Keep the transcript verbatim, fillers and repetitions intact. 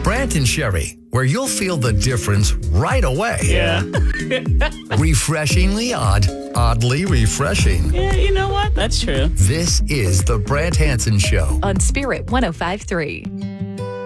Brant and Sherry, where you'll feel the difference right away. Yeah. Refreshingly odd, oddly refreshing. Yeah, you know what? That's true. This is the Brant Hansen Show on Spirit one oh five point three.